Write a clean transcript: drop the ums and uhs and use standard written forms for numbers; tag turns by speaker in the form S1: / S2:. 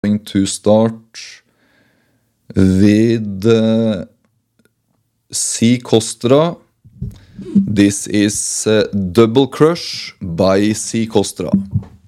S1: Going to start with C. Kostra. This is Double Crush by C. Kostra.